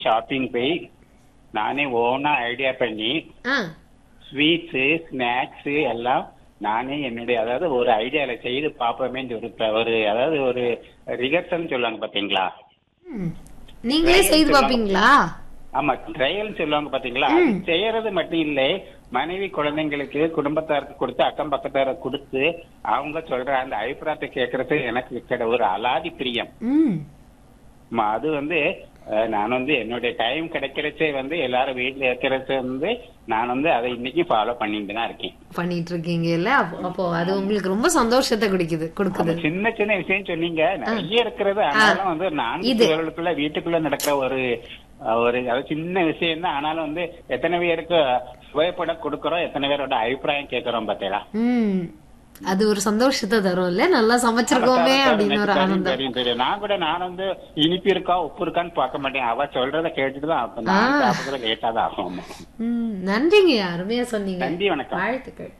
Shopping போய் நானே ஓனா ஐடியா பண்ணி ஆ ஸ்வீட்ஸு ஸ்நாக்ஸு எல்லாம் நானே என்னுடைய அதாவது ஒரு ஐடியால செய்து பார்ப்போமே ஒரு அதாவது ஒரு ரிகர்சல் சொல்லுவாங்க பாத்தீங்களா? ம். நீங்களே செய்து பாப்பீங்களா? ஆமா, ட்ரையல் சொல்லுவாங்க பாத்தீங்களா? அது செய்யறது மட்டும் இல்லை, மனைவி குழந்தைங்களுக்கு குடும்பத்தாருக்கு கொடுத்து அக்கம் பக்கத்தார கொடுத்து அவங்க சொல்ற அந்த அபிப்பிராயத்தை கேட்கறது எனக்கு ஒரு அலாதி பிரியம். ம். அது நான் என்னுடைய டைம் கிடைக்கிறச்சே எல்லாரும் வீட்டுல இருக்கிறது நான் அதை இன்னைக்கு ஃபாலோ பண்ணிட்டு தான் இருக்கேன். பண்ணிட்டு இருக்கீங்கல்ல, அப்போ அது உங்களுக்கு ரொம்ப சந்தோஷத்தை கொடுக்குது. சின்ன சின்ன விஷயம் சொன்னீங்க, நிறைய இருக்கிறது. ஆனாலும் நான்கு சுவர்களுக்குள்ள வீட்டுக்குள்ள நடக்கிற ஒரு அது சின்ன விஷயம் தான். ஆனாலும் எத்தனை பேருக்கு சுவைப்பட கொடுக்கறோம், எத்தனை பேரோட அபிப்பிராயம் கேட்கறோம் பார்த்தீங்களா? அது ஒரு சந்தோஷத்தை தரும் இல்ல, நல்லா சமைச்சிருக்கோமே அப்படின்னு ஒரு ஆனந்தம். தெரியும். நான் இனிப்பு இருக்கா உப்பு இருக்கான்னு பார்க்க மாட்டேன், அவ சொல்றத கேட்டுட்டுதான் சாப்பிடுறது லேட்டா தான் ஆகும். நன்றிங்க, அருமையா சொன்னீங்க. நன்றி, வணக்கம். வாழ்த்துக்கள்.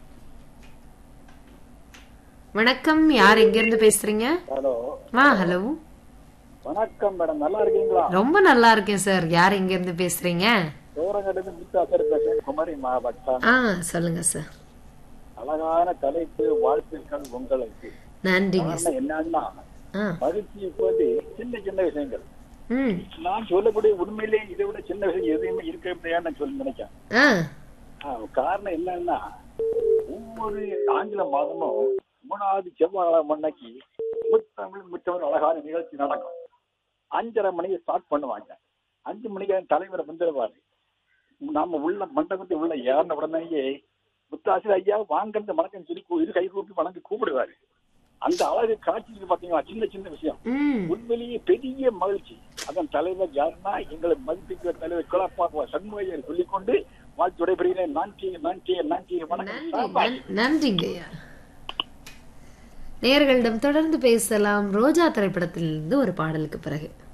வணக்கம், யார் எங்க இருந்து பேசுறீங்க? ஹலோ. ஹலோ, வணக்கம் மேடம், நல்லா இருக்கீங்களா? ரொம்ப நல்லா இருக்கேன் சார். யார் எங்க இருந்து பேசுறீங்க? குமரி மாவட்டம். சொல்லுங்க சார். அழகான தலைப்பு, வாழ்த்துக்கள் உங்களுக்கு. நன்றிங்க. என்னன்னா மகிழ்ச்சி இப்போது சின்ன சின்ன விஷயங்கள். நான் சொல்லக்கூடிய உண்மையிலே இதை விட சின்ன விஷயம் எதுவுமே இருக்க முடியாது சொல்லி நினைக்கிறேன். காரணம் என்னன்னா, ஒவ்வொரு ஆங்கில மாதமும் 3வது செவ்வாய் அன்னைக்கு முத்தமிழ் முத்தமிழ் அழகான நிகழ்ச்சி நடக்கும். 5:30 மணிக்கு ஸ்டார்ட் பண்ணுவாங்க. 5 மணிக்கு தலைவரை வந்துடுவாரு. நாம உள்ள மண்டபத்தை உள்ள ஏறின உடனேயே முத்தாசி ஐயா வாங்கிறது வணக்கம் சொல்லி இரு கை கூப்பி வணங்கி கூப்பிடுவாரு. அந்த அழகு காட்சி பாத்தீங்கன்னா சின்ன சின்ன விஷயம், உண்மையிலேயே பெரிய மகிழ்ச்சி. அதன் தலைவர் யாருன்னா எங்களை மதிப்பிக்கிற தலைவர் குழப்பா சண்முகையர் சொல்லிக்கொண்டு வாழ்த்து விடைபெறுகிறேன். நன்றி நன்றி நன்றி, வணக்கம். நன்றிங்க. நேயர்களிடம் தொடர்ந்து பேசலாம். ரோஜா திரைப்படத்திலிருந்து ஒரு பாடலுக்கு பிறகு.